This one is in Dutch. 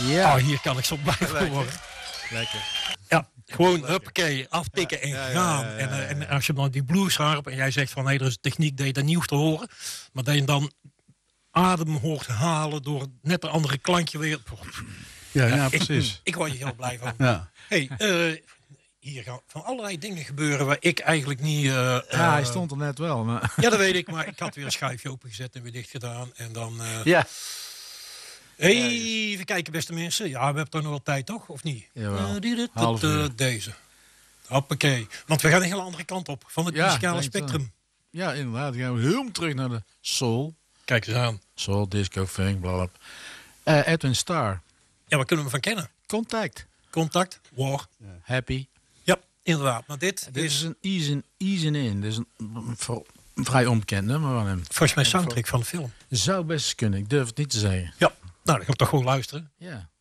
Ja. Oh, hier kan ik zo blij van worden. Lekker. Ja, gewoon huppakee, aftikken en gaan. En als je dan die blues harp en jij zegt van nee, er is een techniek dat je dat niet hoeft te horen. Maar dat je dan adem hoort halen door net een andere klankje weer. Ja, precies. Ik word hier heel blij van. Ja. Hey, hier gaan van allerlei dingen gebeuren waar ik eigenlijk niet... Ja, hij stond er net wel. Maar... Ja, dat weet ik, maar ik had weer een schuifje opengezet en weer dicht gedaan. En dan... Ja. Even kijken, beste mensen. Ja, we hebben toch nog wel tijd, toch? Of niet? Jawel. Half uur. Deze. Hoppakee. Want we gaan een hele andere kant op. Van het muzikale denk spectrum. Ja, inderdaad. Dan gaan we helemaal terug naar de soul. Kijk eens aan. Soul, disco, funk, blablabla. Edwin Starr. Ja, waar kunnen we van kennen? Contact. War. Happy. Ja, inderdaad. Maar dit Dit is is een Easin' In. Dit is een vrij onbekend nummer van hem. volgens mij soundtrack van de film. Zou best kunnen. Ik durf het niet te zeggen. Ja, nou dan gaan we toch gewoon luisteren. Ja.